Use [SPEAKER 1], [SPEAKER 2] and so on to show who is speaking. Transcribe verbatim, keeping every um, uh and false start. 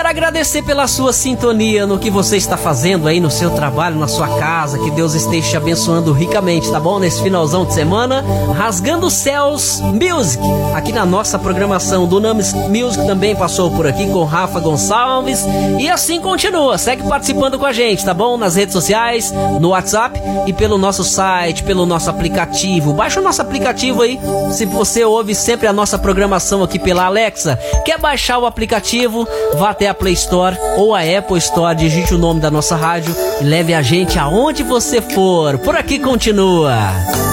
[SPEAKER 1] Quero agradecer pela sua sintonia no que você está fazendo aí no seu trabalho, na sua casa. Que Deus esteja te abençoando ricamente, tá bom? Nesse finalzão de semana, Rasgando os Céus Music, aqui na nossa programação. Do Names Music também passou por aqui com Rafa Gonçalves. E assim continua, segue participando com a gente, tá bom? Nas redes sociais, no WhatsApp e pelo nosso site, pelo nosso aplicativo. Baixa o nosso aplicativo aí, se você ouve sempre a nossa programação aqui pela Alexa. Quer baixar o aplicativo? Vá até a Play Store ou a Apple Store, digite o nome da nossa rádio e leve a gente aonde você for. Por aqui continua.